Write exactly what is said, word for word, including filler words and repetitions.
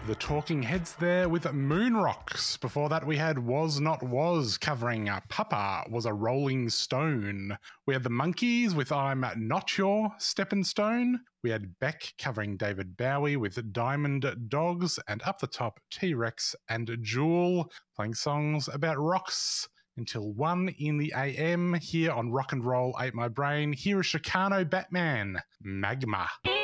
The Talking Heads there with Moon Rocks. Before that, we had Was Not Was covering uh, Papa Was a Rolling Stone. We had the Monkees with I'm Not Your Steppin' Stone. We had Beck covering David Bowie with Diamond Dogs. And up the top, T-Rex and Jewel playing songs about rocks until one in the A M here on Rock and Roll Ate My Brain. Here is Chicano Batman, Magma.